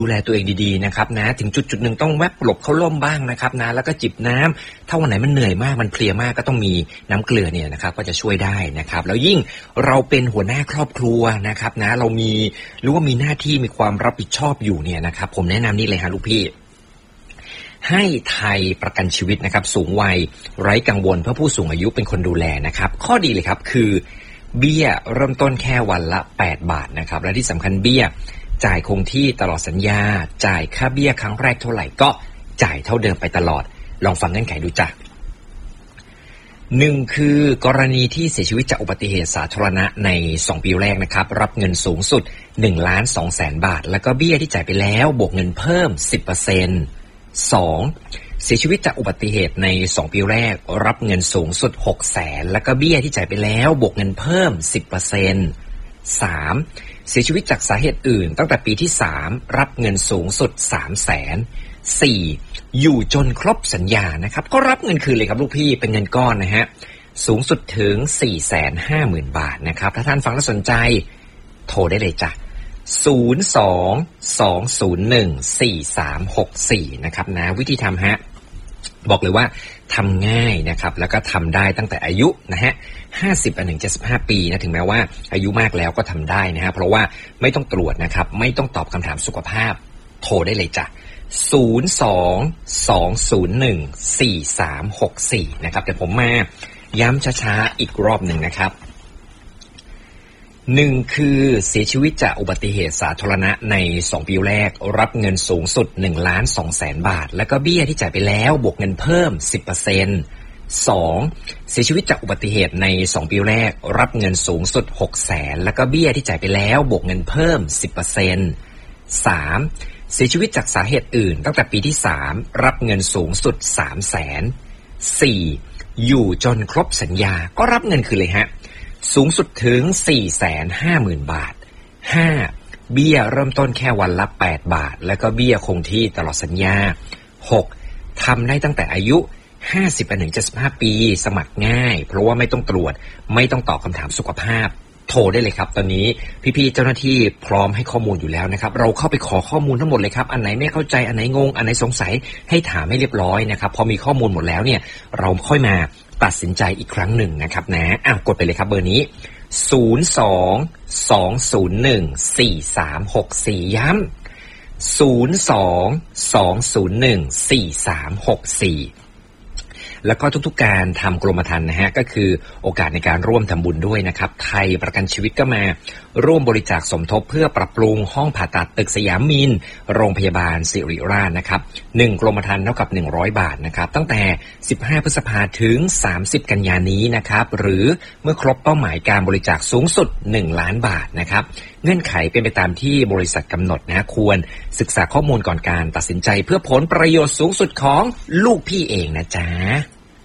ดูแลตัวเองดีๆนะครับนะถึงจุดหนึ่งต้องแวบหลบเข้าร่มบ้างนะครับนะแล้วก็จิบน้ำถ้าวันไหนมันเหนื่อยมากมันเพลียมากก็ต้องมีน้ำเกลือเนี่ยนะครับก็จะช่วยได้นะครับแล้วยิ่งเราเป็นหัวหน้าครอบครัวนะครับนะเรามีหรือว่ามีหน้าที่มีความรับผิดชอบอยู่เนี่ยนะครับผมแนะนำนี่เลยฮะลูกพี่ให้ไทยประกันชีวิตนะครับสูงวัยไร้กังวลเพื่อผู้สูงอายุเป็นคนดูแลนะครับข้อดีเลยครับคือเบี้ยเริ่มต้นแค่วันละ8 บาทนะครับและที่สำคัญเบี้ยจ่ายคงที่ตลอดสัญญาจ่ายค่าเบี้ยครั้งแรกเท่าไหร่ก็จ่ายเท่าเดิมไปตลอดลองฟังเงื่อนไขดูจ้ะ1คือกรณีที่เสียชีวิตจากอุบัติเหตุสาธารณะใน2 ปีแรกนะครับรับเงินสูงสุด 1,200,000 บาทแล้วก็เบี้ยที่จ่ายไปแล้วบวกเงินเพิ่ม 10% 2. เสียชีวิตจากอุบัติเหตุใน2 ปีแรกรับเงินสูงสุด 600,000แล้วก็เบี้ยที่จ่ายไปแล้วบวกเงินเพิ่ม 10% 3. เสียชีวิตจากสาเหตุอื่นตั้งแต่ปีที่3รับเงินสูงสุด 300,000 4. อยู่จนครบสัญญานะครับก็รับเงินคืนเลยครับลูกพี่เป็นเงินก้อนนะฮะสูงสุดถึง 450,000 บาทนะครับถ้าท่านฟังแล้วสนใจโทรได้เลยจ้ะ02-201-4364นะครับนะวิธีทำฮะบอกเลยว่าทำง่ายนะครับแล้วก็ทำได้ตั้งแต่อายุนะฮะ50-75 ปีนะถึงแม้ว่าอายุมากแล้วก็ทำได้นะฮะเพราะว่าไม่ต้องตรวจนะครับไม่ต้องตอบคำถามสุขภาพโทรได้เลยจ้ะ02-201-4364นะครับแต่ผมมาย้ำช้าๆอีกรอบหนึ่งนะครับ1คือเสียชีวิตจากอุบัติเหตุสาธารณะใน2 ปีแรกรับเงินสูงสุด 1,200,000 บาทแล้วก็เบี้ยที่จ่ายไปแล้วบวกเงินเพิ่ม 10% 2. เสียชีวิตจากอุบัติเหตุใน2 ปีแรกรับเงินสูงสุด 600,000แล้วก็เบี้ยที่จ่ายไปแล้วบวกเงินเพิ่ม 10% 3. เสียชีวิตจากสาเหตุอื่นตั้งแต่ปีที่3รับเงินสูงสุด 300,000 4. อยู่จนครบสัญญาก็รับเงินคืนเลยฮะสูงสุดถึง 450,000 บาท 5. เบี้ยเริ่มต้นแค่วันละ8 บาทแล้วก็เบี้ยคงที่ตลอดสัญญา 6. ทำได้ตั้งแต่อายุ50-75 ปีสมัครง่ายเพราะว่าไม่ต้องตรวจไม่ต้องตอบคำถามสุขภาพโทรได้เลยครับตอนนี้พี่ๆเจ้าหน้าที่พร้อมให้ข้อมูลอยู่แล้วนะครับเราเข้าไปขอข้อมูลทั้งหมดเลยครับอันไหนไม่เข้าใจอันไหนงงอันไหนสงสัยให้ถามให้เรียบร้อยนะครับพอมีข้อมูลหมดแล้วเนี่ยเราค่อยมาตัดสินใจอีกครั้งหนึ่งนะครับนะกดไปเลยครับเบอร์นี้02-201-4364ย้ำ02-201-4364แล้วก็ทุกๆการทำกรมธรรม์นะฮะก็คือโอกาสในการร่วมทำบุญด้วยนะครับไทยประกันชีวิตก็มาร่วมบริจาคสมทบเพื่อปรับปรุงห้องผ่าตัดตึกสยามมินโรงพยาบาลสิริราชนะครับ1กรมธรรม์เท่ากับ100 บาทนะครับตั้งแต่15 พฤษภาถึง30 กันยายนนี้นะครับหรือเมื่อครบเป้าหมายการบริจาคสูงสุด1 ล้านบาทนะครับเงื่อนไขเป็นไปตามที่บริษัทกำหนดนะควรศึกษาข้อมูลก่อนการตัดสินใจเพื่อผลประโยชน์สูงสุดของลูกพี่เองนะจ๊ะ